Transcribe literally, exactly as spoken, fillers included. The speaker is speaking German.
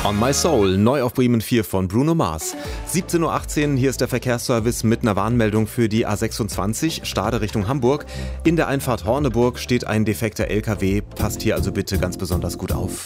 On My Soul, neu auf Bremen vier von Bruno Mars. siebzehn Uhr achtzehn, hier ist der Verkehrsservice mit einer Warnmeldung für die A sechsundzwanzig, Stade Richtung Hamburg. In der Einfahrt Horneburg steht ein defekter L K W, passt hier also bitte ganz besonders gut auf.